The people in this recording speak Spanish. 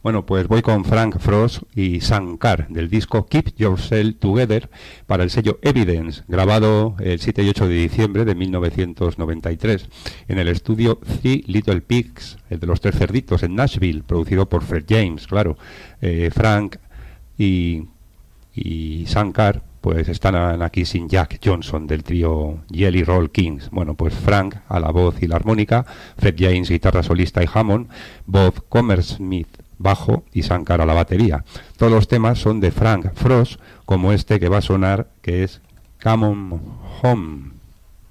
Bueno, pues voy con Frank Frost y Shankar del disco Keep Yourself Together para el sello Evidence, grabado el 7 y 8 de diciembre de 1993 en el estudio Three Little Pigs, el de los tres cerditos en Nashville, producido por Fred James, claro. Frank y Shankar pues están aquí sin Jack Johnson del trío Jelly Roll Kings. Bueno, pues Frank a la voz y la armónica, Fred James guitarra solista y Hammond, Bob Comersmith bajo y Shankar a la batería. Todos los temas son de Frank Frost, como este que va a sonar, que es Come On Home.